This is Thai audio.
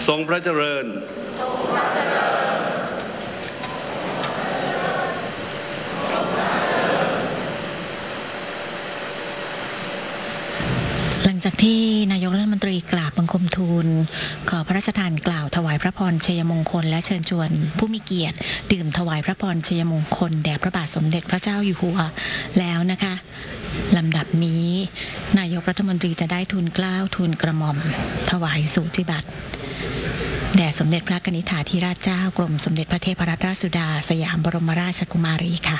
ทรงพระเจริญหลังจากที่นายกรัฐมนตรีกราบบังคมทูลขอพระราชทานกล่าวถวายพระพรชัยมงคลและเชิญชวนผู้มีเกียรติดื่มถวายพระพรชัยมงคลแด่พระบาทสมเด็จพระเจ้าอยู่หัวแล้วนะคะลำดับนี้นายกรัฐมนตรีจะได้ทูลเกล้าทูลกระหม่อมถวายสูติบัตรแด่สมเด็จพระกนิษฐาธิราชเจ้ากรมสมเด็จพระเทพรัตนราชสุดาสยามบรมราชกุมารีค่ะ